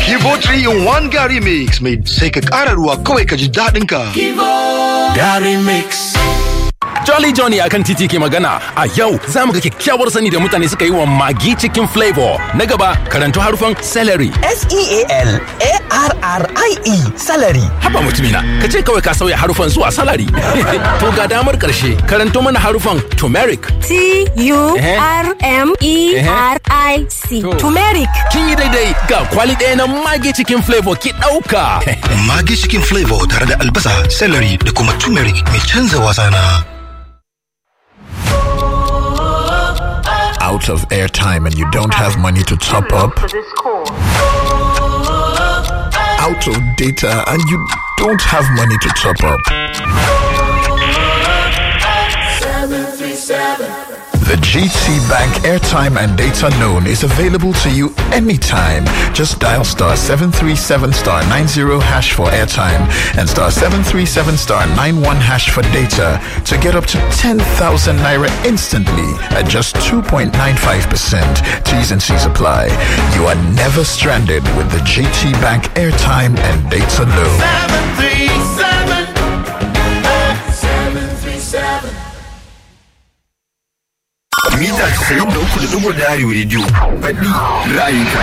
Kivo 3 in 1 Gary Mix mai sai ka ƙara ruwa kawai ka ji daɗin ka. Kivo Gary Mix. Jolly Johnny akan titi ke magana. A yau za mu ga kyakkyawar sani da mutane suka yi wa Maggi Chicken Flavor. Na gaba karanto harufan celery. S-E-A-L-A-R-R-I-E celery. Haba mutumina, ka ce kawai ka sauya harufan zuwa salary. To ga damar karshe karanto mana harufan turmeric. T-U-R-M-E-R-I-C. Turmeric. Kin yi daidai ga kwali ɗaya na Maggi Chicken Flavor ki ɗauka. Maggi Chicken Flavor tare da albasa, celery da kuma turmeric mai canza wasa na. Out of airtime and you don't have money to top up? Out of data and you don't have money to top up? 737. The GT Bank airtime and data loan is available to you anytime. Just dial *737*90# for airtime and *737*91# for data to get up to 10,000 naira instantly at just 2.95%. T's and C's apply. You are never stranded with the GT Bank airtime and data loan. 737. Mita 93.1 Arewa Radio. Faɗi ra'ayinka.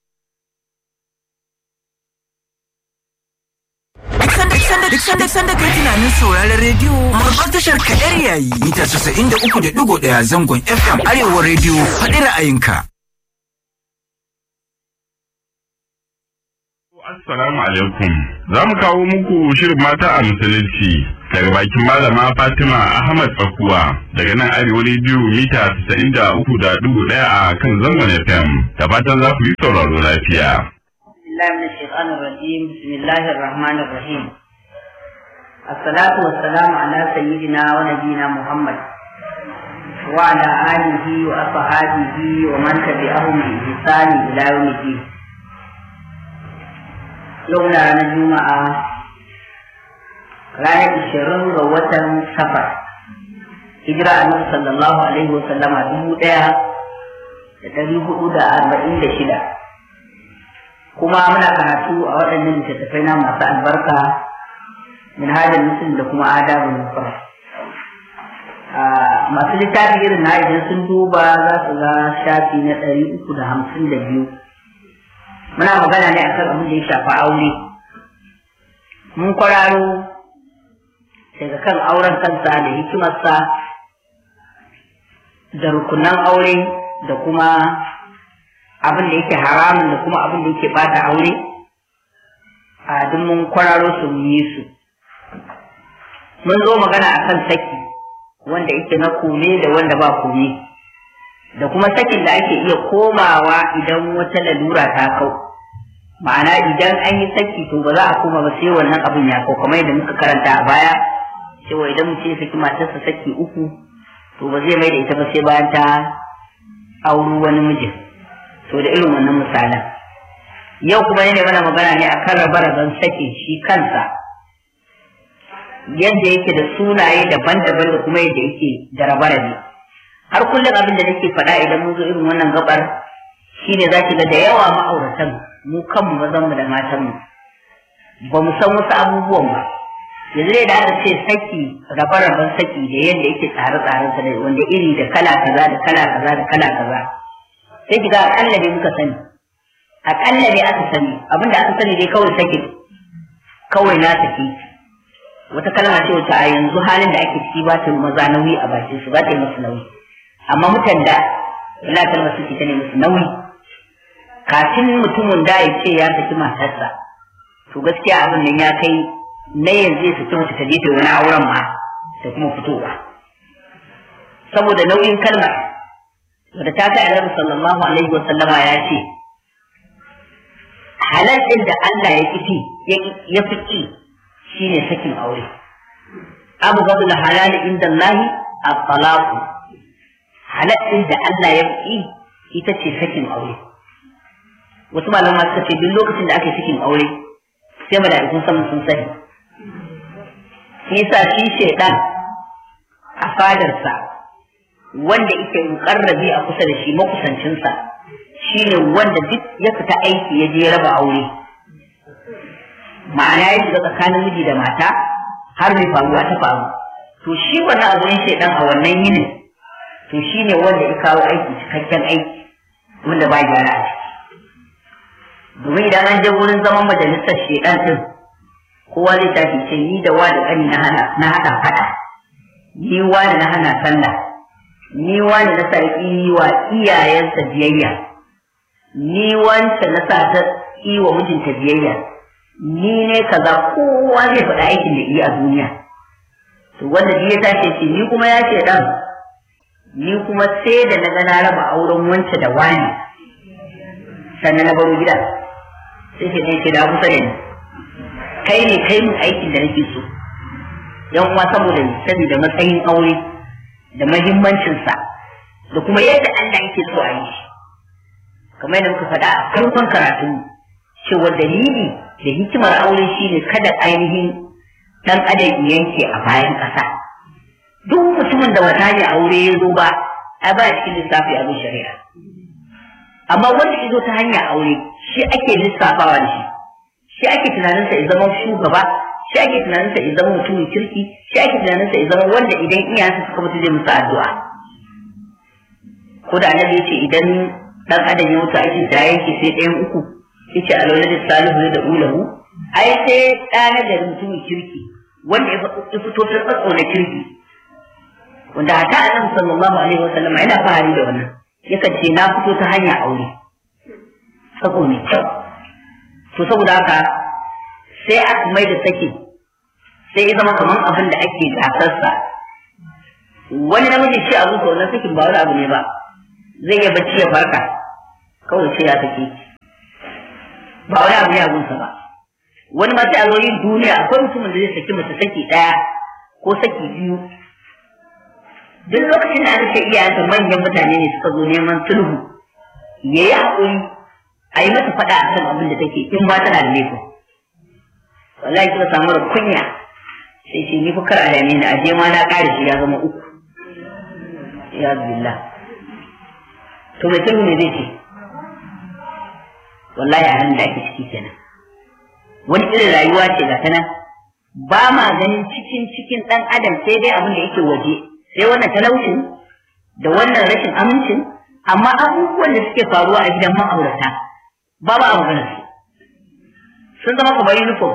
Duk sanda kai tunanin sauraron rediyo babbar tashar kadar yayi mita 93.1 zangon FM Arewa Radio faɗi ra'ayinka. Assalamu alaikum. Za mu kawo muku shirin mata a musulunci daga bakin malama Fatima Ahmad Tsakuwa daga nan Arewa Radio mita 93.1 a kan zangon FM. Da fatan za ku yi sauraro lafiya. Bismillahir Shaitanir Rajim. Bismillahir Rahmanir Rahim. Assalatu wassalamu ala sayyidina wa nabiyina Muhammad wa ala alihi wa ashabihi wa man tabi'ahum bi ihsan ila yawmiddin. Yau na ranar Juma'a ranar 20 ga watan Safar. Hijira Annabi sallallahu alaihi wa sallama 1446. Kuma muna karatu a waɗannan littattafai na masu albarka minhajul muslim da kuma adabul mufrad. Masu littafi irin na idan sun duba za su ga shafi na 352. Muna magana ne akan abin da ya shafi aure. Mun kwararo daga kan auren kansa da hikimarsa da rukunan aure da kuma abin da yake haramun da kuma abin da yake bata aure. Duk mun kwararo su mu yi su. Mun zo magana akan saki wanda yake na kome da wanda ba kome, da kuma sakin da ake iya komawa idan wata lalura ta kau. Ma'ana idan an yi saki to ba za a koma ba sai wannan abin ya kau, kamar yadda muka karanta a baya cewa idan mutum ya saki matarsa saki 3 to ba zai mai da ita ba sai bayan ta auri wani mijin. To da irin wannan misalan yau kuma ne mana magana ne akan rabe-raben sakin shi kansa, yadda yake da sunaye daban-daban da kuma yadda yake da rabe-rabe. Har kullum abin da nake faɗa idan mun zo irin wannan gabar shine za ki ga da yawa ma'auratan mu kanmu mazan mu da matan mu ba mu san wasu abubuwan ba. Yanzu dai da aka ce saki, rabe-raben saki da yadda yake tsare-tsaren sa da wanda iri da kala kaza da kala kaza da kala kaza, sai ki ga akalla dai muka sani, akalla dai aka sani, abinda aka sani dai kawai saki, kawai na saki. Wata kalma ce wacce a yanzu halin da ake ciki ba ta yi maza nauyi a bakin su, ba ta yi musu nauyi. Amma mutan da wala kalma suke ta ne musu nauyi. Kafin mutumin da ya ce ya saki matarsa, to gaskiya abin nan ya kai na yanzu ya saki mace ta je ta wani auren ma da kuma fitowa. Saboda nauyin kalmar wadda ta kai Annabi sallallahu alaihi wa sallama ya ce halal din da Allah ya fi shine sakin aure. Abu gadul halal inda Allah at-talaq. Halal din da Allah ya fi ita ce sakin aure. Wasu malaman suka ce duk lokacin da aka yi sakin aure sai mala'ikun sama sun sani. Shi yasa shi shaytan a fadarsa wanda yake mukarrabi a kusa da shi makusancinsa shine wanda duk ya fita aiki ya je raba aure, ma'ana ya shiga tsakanin miji da mata har mai faruwa ta faru, to shi wannan azumin shaidan a wannan yinin to shine wanda ya kawo aiki cikakken aiki wanda ba gyara a ciki. Domin idan an je wurin zaman majalisar shaidan din, kowa zai tafi ce ni da wa da ƙani na hada fada, ni wa da na hana sallah, ni wa da na sa yi wa iyayensa biyayya, ni wance na sa ta yi wa mijinta biyayya, ni ne kaza, kowa zai faɗa aikin da iya a duniya. To wanda ya tashi ce ni kuma ya ce dan, ni kuma sai da na ga na raba auren wance da wani sannan na baro gida, sai ce ne ce da kusa da ni, kai ne kai mun aikin da nake so. Yan uwa saboda matsayin aure da mahimmancinsa da kuma yadda Allah yake so a yi shi, kamar yadda muka faɗa a farkon karatu cewa dalili da hikimar aure shine kada ainihin dan adam yanke a bayan ƙasa. Duk mutumin da wata ne aure ya zo ba a ba cikin lissafi abin shari'a, amma wanda ya zo ta hanyar aure shi ake lissafawa da shi ake tunaninsa ya zama shugaba, shi ake tunaninsa ya zama mutumin kirki, shi ake tunaninsa ya zama wanda idan iyayensa suka mutu zai musu addu'a. Ko da annabi ya ce idan dan adam ya mutu aikin da yanke sai ɗayan uku, yace alwalad salihu da ulahu, ai sai ɗana da mutumin kirki wanda ya fito ta tsatso na kirki, wanda haka annabi sallallahu alaihi wasallam yana fahari da wannan, yakan ce na fito ta hanya aure tsatso mai kyau. To saboda haka sai aka mai da saki, sai ya zama kamar abin da ake gasarsa. Wani namiji ce a zuwa wannan sakin ba wani abu ne ba, zai iya bacci ya farka kawai sai ya sake, ba wani abu ne a gunsa ba. Wani ma sai a zo yin duniya, akwai mutumin da zai saki mace saki ɗaya ko saki biyu. Duk lokacin da aka ce iyayensa manyan mutane ne suka zo neman sulhu, ya yi haƙuri a yi mata faɗa a kan abin da take in ba tana da laifin. Wallahi kika samu da kunya sai ce ni fa kar a dame ni, aje ma na ƙare shi ya zama uku. Ya billah. To mai sulhu ne zai ce? Wallahi a hannun da ake ciki kenan. Wani irin rayuwa ce ga tana, ba ma ganin cikin ɗan adam sai dai abin da yake waje, sai wannan talaucin da wannan rashin amincin, amma abubuwan da suke faruwa a gidan ma'aurata ba a maganar su, sun zama kamar uniform.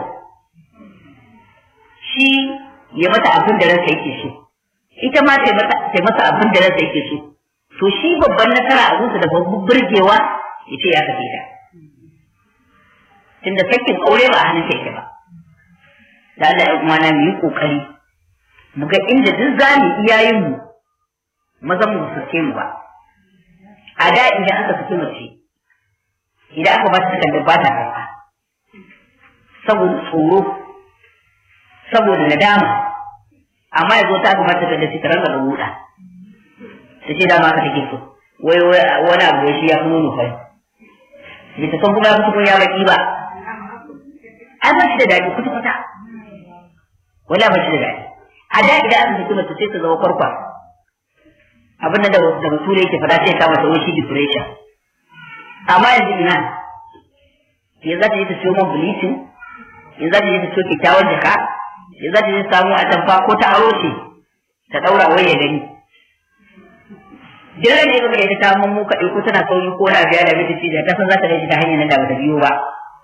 Shi ya mata abin da ransa yake so, ita ma ta masa abin da ransa yake so, to shi babban nasara a gunsa da babban burgewa ya ce ya sake ta, tunda sakin aure ba a hannun yake ba. Da Allah ya kuma na mu yi kokari mu ga inda duk zamu iyayen mu mazan mu su ce mu ba. A da idan aka saki mace, idan aka ba ta takardar ba ta karɓa saboda tsoro, saboda nadama, amma ya zo ta aka ba ta takardar sai ta ranga da buɗa ta ce dama ka take so, wai wani abu ya shi ya fi nono fari, bai ta san kuma ya fi tukun ya baki ba. Ai ba shi da daɗi kuta-kuta, wala ba shi da daɗi. A da idan aka saki mace sai ta zama kwarkwa, abin da bature yake fada sai kama ta wuce depression. Amma yanzu ina ya za ta yi ta siyo man bleaching, ya za ta yi ta siyo kyakkyawan jaka, ya za ta yi samu a tamfa ko ta aro ce ta daura wai ya gani. Jiran ne kuma ya ta samu mu kaɗai ko tana sauyi ko na biya da bai ta ce da ta san za ta gaji ta hanyar nan da bata biyo ba.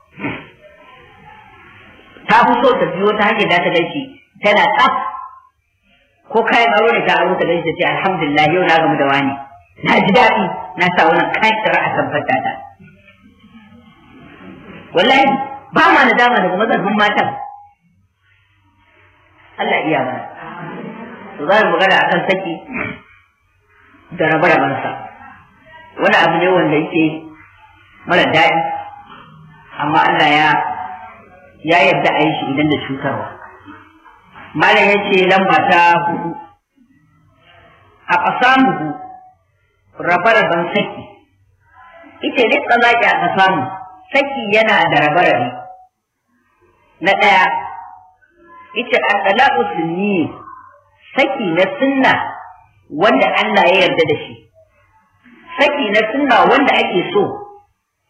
Ta fi so ta biyo ta hanyar da ta gaji tana tsaf, ko kayan aro ne ta aro ta gaji ta ce alhamdulillah yau na gamu da wani, na ji daɗi na sa wannan kayan shara a tabbata ta. Wallahi ba ma na dama daga mazarbin matan. Allah iya ba. To za mu magana akan saki da rabe-rabensa. Wani abu ne wanda yake mara daɗi, amma Allah ya yarda a yi shi idan da cutarwa. Malam ya ce lamba ta 4, a ƙasamuhu rabe-raben saki. Ita ne tsalaki a ƙasamu, saki yana da rabe-rabe. Na ɗaya, ita a ɗalaƙu sunni, saki na sunna wanda Allah ya yarda da shi. Saki na sunna wanda ake so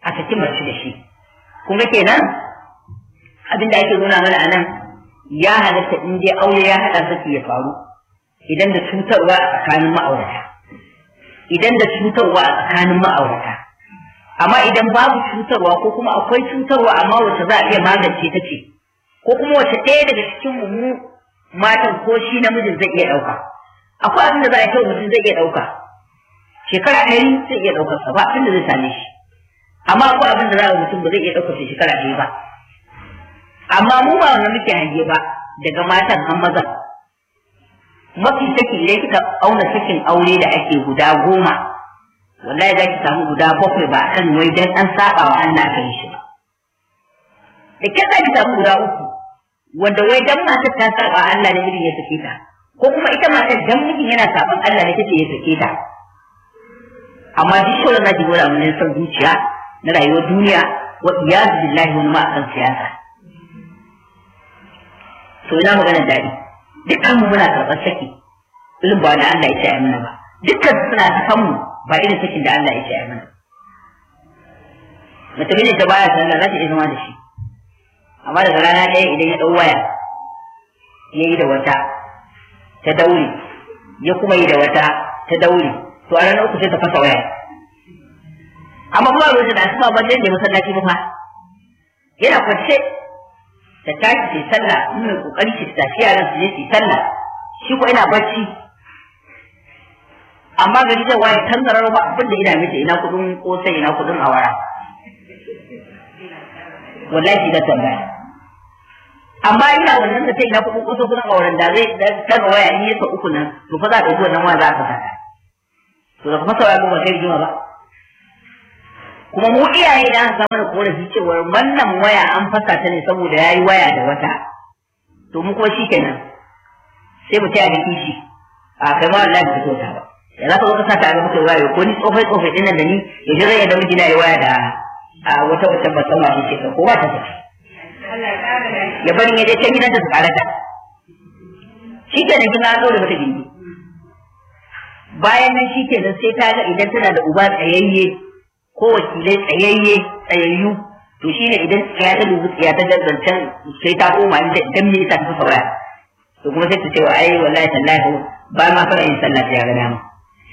a saki mace da shi. Kuma kenan abin da ake nuna mana anan ya halatta in dai aure ya haɗa saki ya faru idan da cutarwa a tsakanin ma'aurata. Idan da cutarwa a tsakanin ma'aurata. Amma idan babu cutarwa ko kuma akwai cutarwa amma wacce za a iya magance ta ce, ko kuma wacce ɗaya daga cikin mu matan ko shi namijin zai iya ɗauka. Akwai abin da za a kai mutum zai iya ɗauka. Shekara 100 zai iya ɗaukar sa ba abin da zai same shi. Amma akwai abin da za a mutum ba zai iya ɗaukar shi shekara 1 ba. Amma mu ba wanda muke hange ba daga matan har mazan. Mafi saki idan kika auna sakin aure da ake guda 10, wallahi za ki samu guda 7 ba kan wai dan an saba wa Allah kan shi ba. Da kin za ki samu guda 3 wanda wai dan matar ta saba Allah ne mijin ya sake ta, ko kuma ita matar dan mijin yana saban Allah ne take ya sake ta. Amma duk shi na ji gora mun san zuciya na rayuwar duniya wa iyaz billahi wani ma kan siyasa. To ina magana dadi dukkan mu muna karɓar saki irin ba da Allah ya ce mana ba, dukkan suna ta mu ba irin sakin da Allah ya ce mana. Mutum ne ta baya sallah za ta iya zama da shi, amma daga rana ɗaya idan ya ɗau waya ya yi da wata ta daure, ya kuma yi da wata ta daure, to a ranar uku sai ta fasa waya. Amma kuma a lokacin da asuba ba zai je masallaci ba fa, yana kwance ta tashi ta sallah, in mai kokari ce ta tashi yaran su je su sallah, shi ko ina bacci. Amma gari zai waye tangarar ba abin da ina mace, ina kudin kosai, ina kudin awara. Wallahi da tambaya. Amma ina wannan da ta ina kudin kosai kudin awaran da zai tanga waya in yasa uku nan, to fa za ka ɗauki wannan waya za ka saka. To da kuma sauraro ba kai jima ba. Kuma mu iyaye da aka samu da korafi cewa wannan waya an fasa ta ne saboda yayi waya da wata. To mu ko shikenan. Sai mu taya da kishi. A kai ma wallahi ba ta ba. Ya za ka zo ka sa ta a gaba kai waya ko ni tsofai din nan da ni ya ji zai da miji na yi waya da wata ba san ma ce ko ba ta tafi. Ya bari ya je can gidan ta su karata. Shikenan kina zo da mata gindi. Bayan nan shikenan sai ta ga idan tana da uba tsayayye ko wakilai tsayayyu, to shine idan tsaya ta dubu tsaya ta dangantan sai ta koma idan me yasa ta fasa waya, to kuma sai ta ce wa ai wallahi tallahi ba ma fara yin sallah ta ga dama.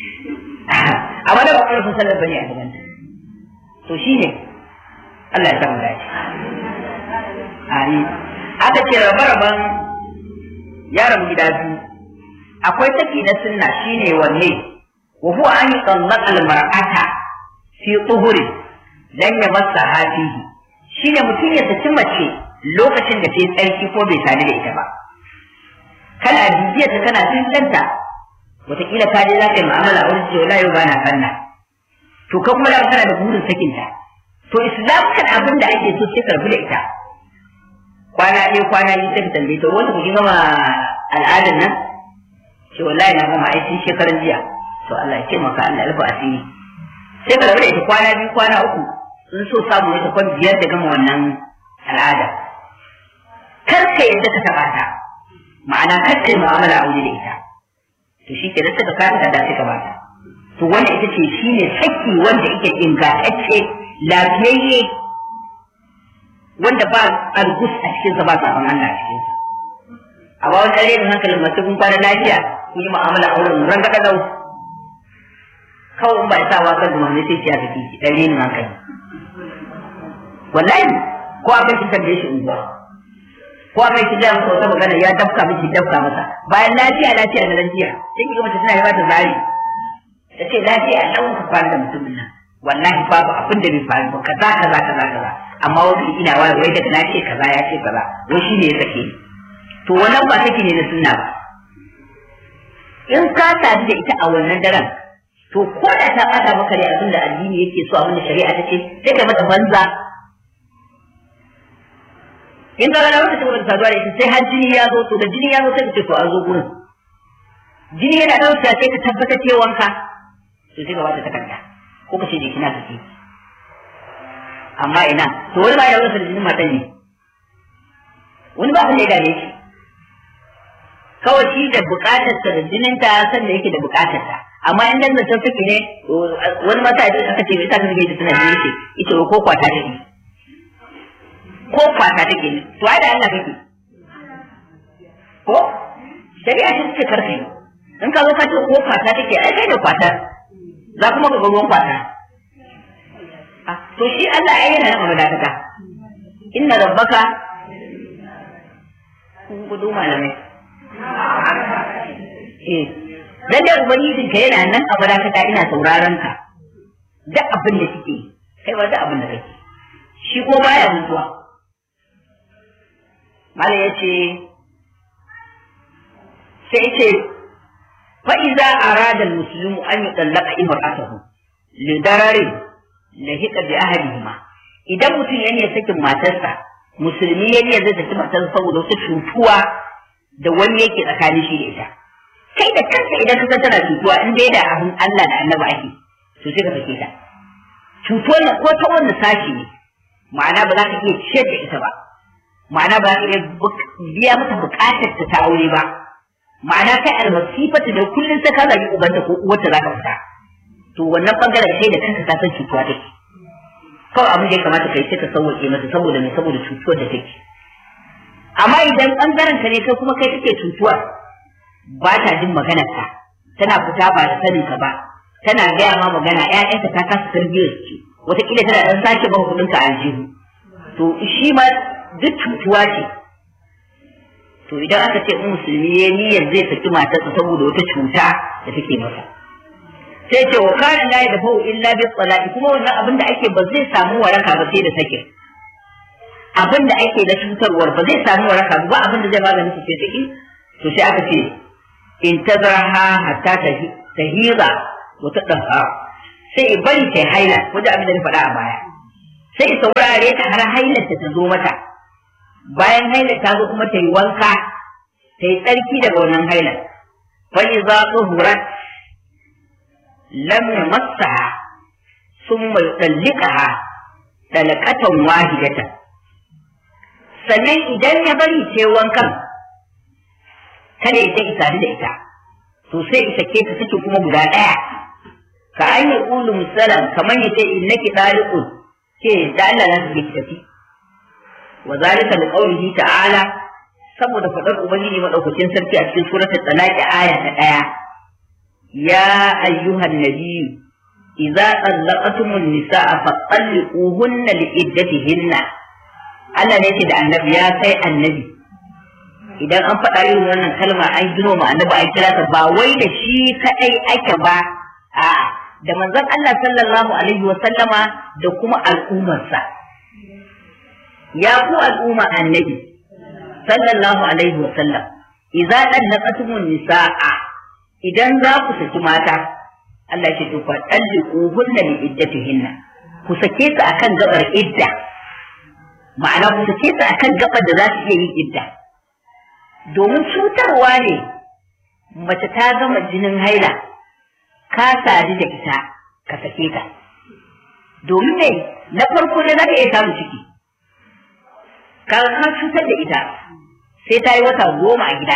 Amma da ba fara yin sallah bane a gaban ta, to shine Allah ya samu dace. Amin. Aka ce raban yaron gida biyu, akwai saki na sunna shine wanne wa huwa an yutallaq al-mar'ata fi tuhuri dan ya masa hafihi, shine mutum ya saki mace lokacin da ta yi tsarki ko bai sani da ita ba. Kana bibiya ta kana tantanta, wataƙila ka je za ka yi mu'amala wurin ce wala yau ba na sanna, to ka kuma da kana da burin sakin ta, to islam kan abin da ake so sai karbi da ita. Kwana ɗaya kwana biyu sai ka tambaye ta wanda kuke gama al'adar nan, ce wallahi na gama aikin shekaran jiya, to Allah ya taimaka Allah ya rufa asiri. Sai ka rabu da ita kwana 2 kwana 3 sun so samu wata kwan 5 da gama wannan al'ada. Kar ka yadda ka taɓa ta, ma'ana kar ka yi mu'amala a wuri da ita, to shi ke da suka kasa da suka bata. To wanda ita ce shi ne saki wanda yake ingantacce lafiyayye wanda ba algus a cikinsa ba sabon Allah a cikinsa. A ba wani ɗare da hankalin masu kun kwana lafiya kun yi mu'amala a wurin rangada zau. Kawai ba ya sa wa kan zumanni sai ya tafi dan renin hankali. Wallahi ko akan ki tambaye shi unguwa, ko akan ki da masa wata magana ya dafka masa, bayan lafiya da lafiya sai ki ga mace tana yaba ta zari ta ce lafiya dan ku fara da mutumin nan, wallahi babu abin da bai faru ba kaza amma wani ina wai daga na ce kaza ya ce kaza wai shi ne ya sake ni. To wannan ba sake ne na sunna ba. In ka sadu da ita a wannan daren, to ko da ta bata maka da abin da addini yake so, abin da shari'a ta ce, sai ka mata banza. In ka ga wata saboda saduwa da ita sai har jini ya zo, to da jini ya zo sai ka ce to an zo gurin. Jini yana dauka sai ka tabbatar ce wanka, to sai ka bata takarda ko ka ce je kina tafi. Amma ina to wani ba ya wuce jinin matan ne, wani ba abin da ya dame shi, kawai shi da bukatarsa da jininta sanda yake da bukatarsa, amma in dan zancen saki ne wani mata aka ce ita ta gaji tana ne ce ita ko kwata take ko kwata take ne to ai da Allah kake ko shari'a ce karkai in ka zo ka ce ko kwata take ai kai da kwata za kuma ka ga ruwan kwata to shi Allah ai yana nan madaka inna rabbaka kun gudu malamai dan da ubangijin ka yana nan a madaka ina sauraron ka duk abin da kike kai ba duk abin da kake shi ko baya mutuwa mala yace sai ce fa iza arada al-muslimu an yutallaqa imra'atahu li darari lahiqa bi ahadihima idan mutum yana sakin matarsa musulmi yana zai saki matarsa saboda wata cutuwa da wani yake tsakanin shi da ita kai da kanka idan ka san tana cutuwa in dai da abin Allah da Annabi ake to sai ka sake ta cutuwar ko ta wannan sashi ne ma'ana ba za ka iya ciyar da ita ba ma'ana ba za ka iya biya mata bukatar ta aure ba ma'ana kai almasifata da kullun sai ka zagi ubanta ko uwarta za ka fita to wannan bangaren kai da kanka ka san cutuwa take kawai abin da ya kamata kai sai ka sauke mata saboda me saboda cutuwar da take amma idan bangaren ka ne kai kuma kai kake cutuwa ba ta jin maganar ka tana fita ba da sanin ka ba tana gaya ma magana ƴaƴanka ta kasa tarbiyyar su wataƙila tana ɗan sake ban kuɗin ka aljihu to shi ma duk cutuwa ce to idan aka ce musulmi ya niyyar zai saki matarsa saboda wata cuta da take masa sai ce wa kana la yadfa'u illa bi salati kuma wannan abin da ake ba zai samu waraka ba sai da sake abin da ake da cutarwar ba zai samu waraka ba abin da zai magani su sai saki to sai aka ce in tazraha hatta tahira wa tadha sai bari ta haila wajen abin da na faɗa a baya sai saurare ta har hailar ta zo mata bayan hailar ta zo kuma ta yi wanka ta yi tsarki daga wannan hailar fa iza tuhurat lam yamassaha thumma yudallikaha dalqatan wahidatan sannan idan ya bari ce wankan kada ita isa da ita to sai isa ke ta take kuma guda daya ka an yi qulu musallam kamar yace innaki daliqun ke da Allah na take tafi wa zalika li qawlihi ta'ala saboda fadar ubangiji madaukakin sarki a cikin suratul talaq aya ta 1 ya ayyuhan nabiyyu idza talaqtumun nisaa fatalliquhunna liiddatihinna Allah ne ce da annabi ya kai annabi idan an faɗa irin wannan kalma an gino ma annabi an kira ta ba wai da shi kadai ake ba a da manzon Allah sallallahu alaihi wa sallama da kuma al'ummarsa ya ku al'umma annabi sallallahu alaihi wa sallam idza talaqtumun nisaa idan za ku saki mata Allah ya ce fa talliquhunna li iddatihinna ku sake su akan gabar idda ma'ana ku sake su akan gabar da za su iya yin idda domin cutarwa ne mace ta gama jinin haila ka sadu da ita ka sake ta domin ne na farko ne za ka iya samun ciki ka cutar da ita sai ta yi wata 10 a gida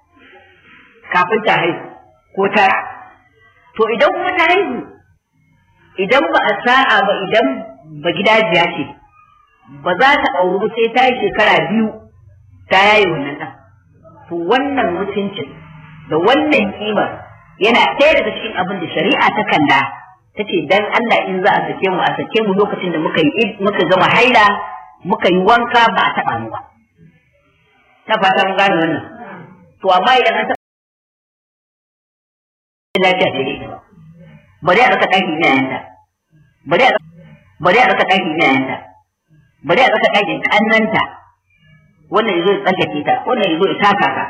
kafin ta haihu ko tara to idan kuma ta haihu idan ba a sa'a ba idan ba gidajiya ce ba za ta auri sai ta yi shekara 2 ta yayi wannan ɗan to wannan mutuncin da wannan kimar yana ɗaya daga cikin abin da shari'a ta kalla ta ce dan Allah in za a sake mu lokacin da muka gama haila muka yi wanka ba a taɓa mu ba na fata mun gane wannan to amma idan an taɓa lafiya ce ita ba bari a raka ɗaki na yanta bari a raka ɗaki na yanta bari a raka ɗakin ƙannanta wannan yazo ya tsallake ta wannan yazo ya taka ka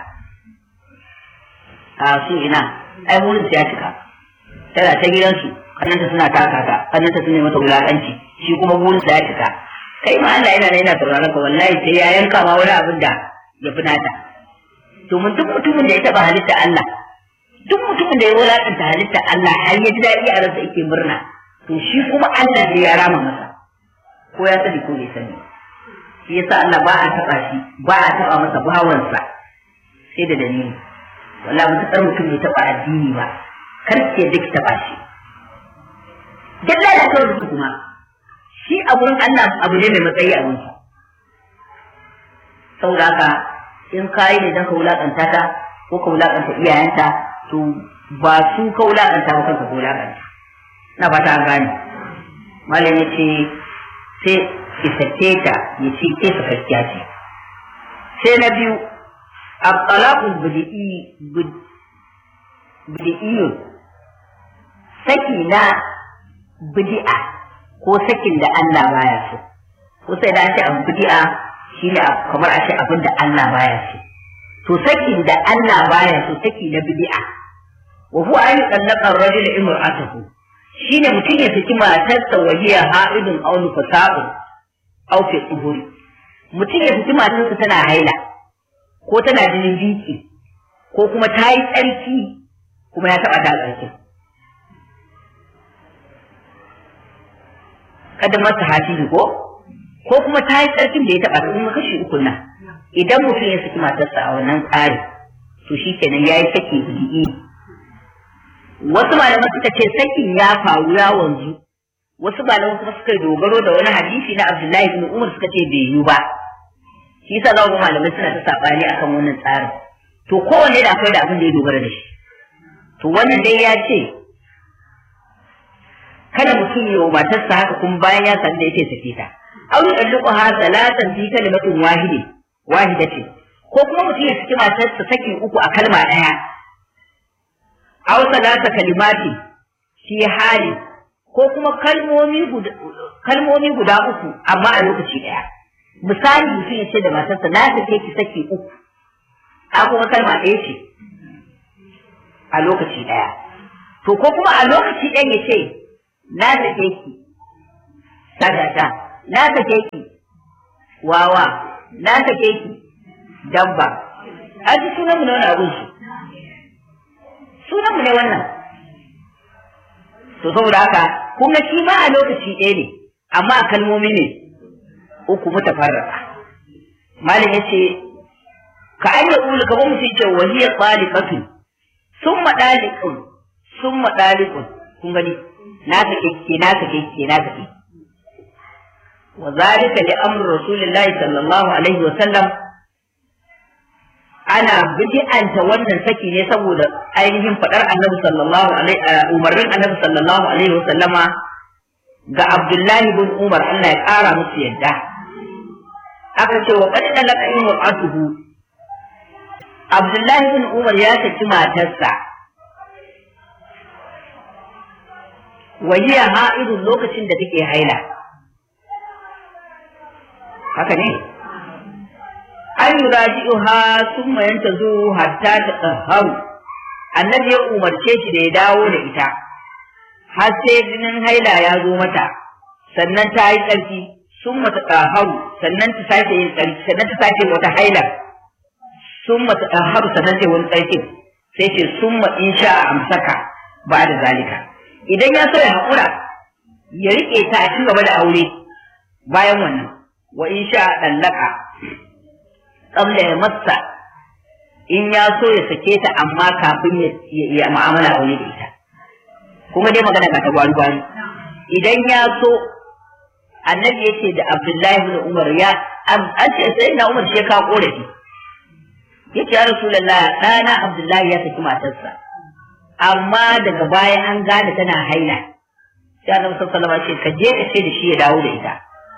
a su ina ai wurin ya cika tana ta gidansu kannanta suna taka ka kannanta suna mata wulakanci shi kuma wurin ya cika kai ma Allah yana sauraron ka wallahi sai ya yanka ma wani abin da ya fi nata domin duk mutumin da ya taba halitta Allah duk mutumin da ya wulakanta halitta Allah har ya ji daɗi a ransa yake murna to shi kuma Allah sai ya rama masa ko ya sani ko bai sani shi yasa Allah ba a taba shi ba a taba masa bawansa sai da dalili wallahi mutakar mutum bai taba addini ba kar ki yadda ki taɓa shi. Duk lalacewar mutum kuma shi a gurin Allah abu ne mai matsayi a gunsa. Saboda haka in kayi ne don ka wulaƙanta ta ko ka wulaƙanta iyayenta to ba su ka wulaƙanta ba kanka ko wulaƙanta. Na fata an gane. Malam ya ce sai ki sake ta ya ce ke sakakkiya ce. Sai na biyu at-talaqul bid'iyyun saki na bid'a ko sakin da Allah baya so. Ko sai da ce abu bid'a shine kamar a ce abin da Allah baya so. To sakin da Allah baya so saki na bid'a wa huwa an yutallaqa ar-rajulu imra'atahu shine mutum ya saki matarsa wahiya ha'idun aw nufasa'un aw fi tuhuri. Mutum ya saki matarsa tana haila ko tana jinin biki ko kuma ta yi tsarki kuma ya taɓa ta tsarki. Kada masa hafizu ko kuma ta yi tsarkin da ya taɓa ta kuma kashi uku nan. Idan mutum ya saki matarsa a wannan tsari to shi kenan ya yi saki bidi'i. Wasu malaman suka ce sakin ya faru ya wanzu, wasu malaman kuma suka dogaro da wani hadisi na Abdullahi bin Umar suka ce bai yi ba. Shi yasa za ku malamai suna ta sabani akan wannan tsarin. To kowanne da akwai da abin da ya dogara da shi. To wannan dai ya ce kada mutum ya wa matarsa haka kuma bayan ya san da yake sake ta. Aw yu'alliquha salatan fi kalimatin wahidatin. Ko kuma mutum ya saki matarsa saki uku a kalma ɗaya. Aw salata kalimati fi hali ko kuma kalmomi guda uku amma a lokaci ɗaya. Misali mutum ya ce da matarsa na sake ki saki uku. A kuma kalma ɗaya ce a lokaci ɗaya. To ko kuma a lokaci ɗaya ya ce na sake ki sadaka, na sake ki wawa, na sake ki dabba. An ji sunan mu na wani abun shi. Sunan mu ne wannan. To saboda haka kuma shi ma a lokaci ɗaya ne amma a kalmomi ne uku mutafarraka. Malam ya ce ka an yi ƙulu kamar mutum ce wahiyar ɗaliƙatu summa ɗaliƙun kun gani na sake ke wa zalika li amri rasulillahi sallallahu alaihi wa sallam ana bid'anta wannan saki ne saboda ainihin fadar annabi sallallahu alaihi umarnin annabi sallallahu alaihi wa sallama ga Abdullahi bin Umar Allah ya kara musu yadda aka ce wa qad talaqa imra'atuhu Abdullahi bin Umar ya saki matarsa wahiya ha'idun lokacin da take haila haka ne an yuraji'uha thumma yantazu hatta tatahharu annabi ya umarce shi da ya dawo da ita har sai jinin haila ya zo mata sannan ta yi tsarki thumma tatahharu sannan ta sake yin tsarki sannan ta sake wata haila thumma tatahharu sannan ta wani tsarki sai ce thumma insha amsaka ba da zalika idan ya so ya haƙura ya riƙe ta a ci gaba da aure bayan wannan wa insha dallaka qabla ya massa in ya so ya sake ta amma kafin ya mu'amala aure da ita kuma dai magana ka ta gwari idan ya so annabi yace da Abdullahi ibn Umar ya an ce sai na Umar shi ka korafi yace ya Rasulullah dana Abdullahi ya saki matarsa amma daga baya an gane tana haila sai Annabi sallallahu alaihi wasallam ce ka je ka ce da shi ya dawo da ita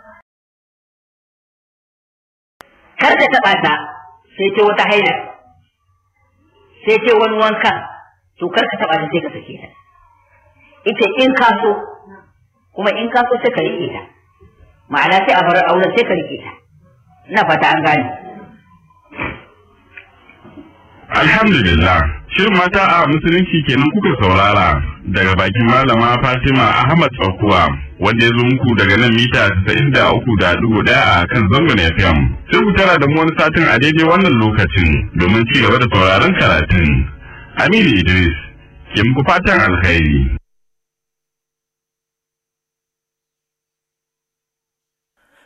kar ka taba ta sai ce wata haila sai ce wani wanka to kar ka taba ta sai ka sake ta ita in ka so kuma in ka so sai ka rike ta ma'ana sai a bar auren sai ka rike ta ina fata an gane alhamdulillah shirin mata a musulunci kenan kuka saurara daga bakin malama Fatima Ahmad Tsakuwa wanda ya zo muku daga nan mita 93.1 a kan zangon FM. Sai ku tara da mu wani satin a daidai wannan lokacin domin ci gaba da sauraron karatun. Aminu Idris, ke muku fatan alkhairi.